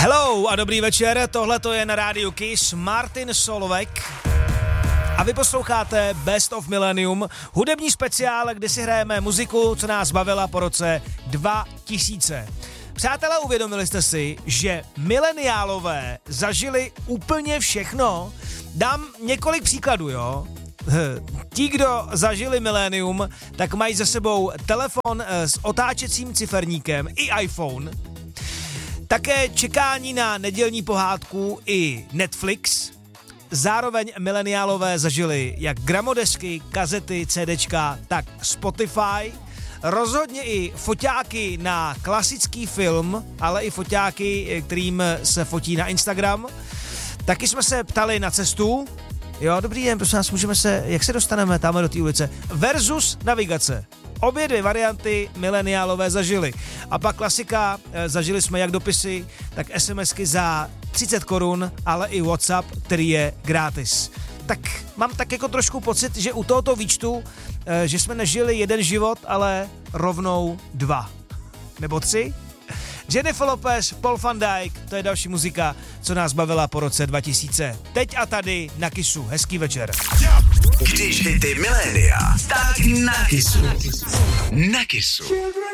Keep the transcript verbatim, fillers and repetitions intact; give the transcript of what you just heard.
Hello a dobrý večer, tohle to je na rádiu Kiss, Martin Solveig a vy posloucháte Best of Millennium, hudební speciál, kde si hrajeme muziku, co nás bavila po roce dva tisíce. Přátelé, uvědomili jste si, že mileniálové zažili úplně všechno? Dám několik příkladů, jo? Ti, kdo zažili milénium, tak mají za sebou telefon s otáčecím ciferníkem i iPhone, také čekání na nedělní pohádku i Netflix. Zároveň mileniálové zažili jak gramodesky, kazety, CDčka, tak Spotify. Rozhodně i foťáky na klasický film, ale i foťáky, kterým se fotí na Instagram. Taky jsme se ptali na cestu. Jo, dobrý den, prosím nás, můžeme se, jak se dostaneme tam do té ulice? Versus navigace. Obě dvě varianty mileniálové zažili. A pak klasika, zažili jsme jak dopisy, tak SMSky za třicet korun, ale i WhatsApp, který je gratis. Tak mám tak jako trošku pocit, že u tohoto výčtu, že jsme nežili jeden život, ale rovnou dva. Nebo tři? Jennifer Lopez, Paul van Dyk, to je další muzika, co nás bavila po roce dva tisíce. Teď a tady na Kissu. Hezký večer. Když hity milénia, tak na Kissu. Na Kissu.